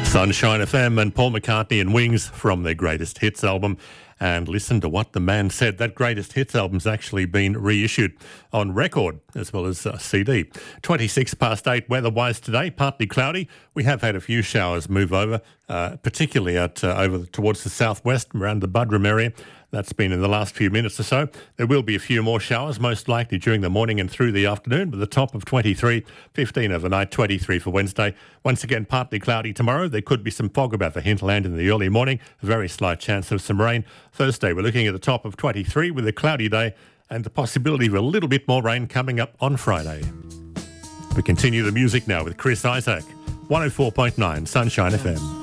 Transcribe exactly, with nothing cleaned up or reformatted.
Sunshine F M and Paul McCartney and Wings from their Greatest Hits album. And listen to what the man said. That Greatest Hits album's actually been reissued on record as well as uh, C D. twenty-six past eight weather-wise today, partly cloudy. We have had a few showers move over, uh, particularly out uh, over towards the southwest around the Buderim area. That's been in the last few minutes or so. There will be a few more showers, most likely during the morning and through the afternoon, with a top of twenty-three, fifteen overnight, twenty-three for Wednesday. Once again, partly cloudy tomorrow. There could be some fog about the hinterland in the early morning, a very slight chance of some rain. Thursday, we're looking at the top of twenty-three with a cloudy day and the possibility of a little bit more rain coming up on Friday. We continue the music now with Chris Isaak, one oh four point nine Sunshine F M.